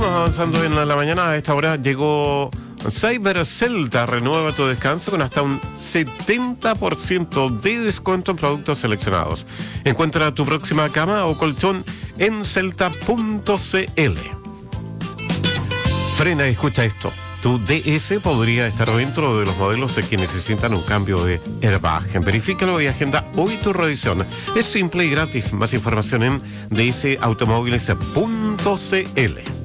avanzando en la mañana. A esta hora llegó Cyber Celta. Renueva tu descanso con hasta un 70% de descuento en productos seleccionados. Encuentra tu próxima cama o colchón en celta.cl. Frena y escucha esto. Tu DS podría estar dentro de los modelos que necesitan un cambio de airbag. Verifícalo y agenda hoy tu revisión. Es simple y gratis. Más información en dsautomóviles.cl.